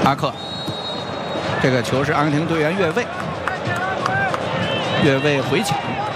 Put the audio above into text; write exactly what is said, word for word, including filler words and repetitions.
阿克，这个球是阿根廷队员越位，越位回抢。